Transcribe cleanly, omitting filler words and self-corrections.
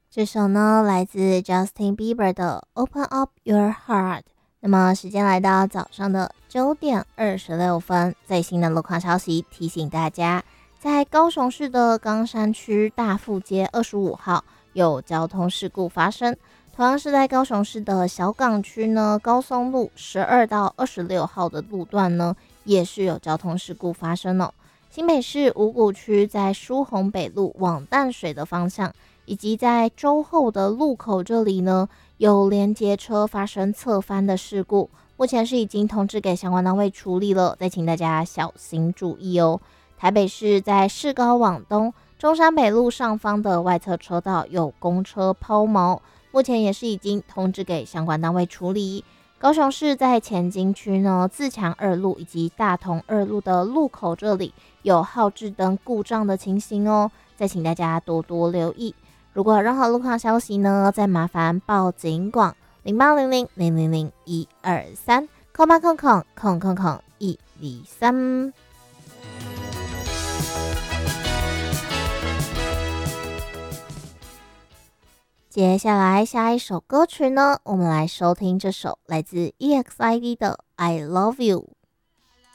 这首呢来自 Justin Bieber 的 Open Up Your Heart。那么时间来到早上的9:26，最新的路况消息提醒大家，在高雄市的冈山区大富街25号有交通事故发生。同样是在高雄市的小港区呢，高松路12到26号的路段呢，也是有交通事故发生哦。新北市五股区在疏洪北路往淡水的方向，以及在周后的路口这里呢，有连接车发生侧翻的事故，目前是已经通知给相关单位处理了，再请大家小心注意哦。台北市在市高往东中山北路上方的外侧车道有公车抛锚，目前也是已经通知给相关单位处理。高雄市在前金区呢，自强二路以及大同二路的路口这里有号志灯故障的情形哦，再请大家多多留意。如果有任何路况消息呢，再麻烦报警广08000001230800000123。接下来下一首歌曲呢，我们来收听这首来自 EXID 的 I Love You。